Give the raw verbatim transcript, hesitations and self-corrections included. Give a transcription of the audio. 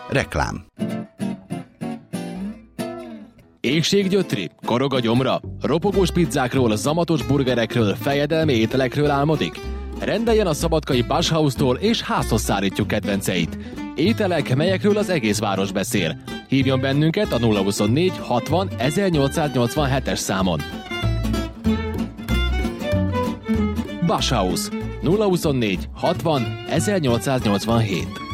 Reklám. Éhséggyötri? Korog a gyomra? Ropogós pizzákról, zamatos burgerekről, fejedelmi ételekről álmodik? Rendeljen a szabadkai Basshaustól, és házhoz szállítjuk kedvenceit. Ételek, melyekről az egész város beszél. Hívjon bennünket a nulla huszonnégy hatvan ezernyolcszáznyolcvanhetes számon. Basshaus nulla huszonnégy hatvan ezernyolcszáznyolcvanhét.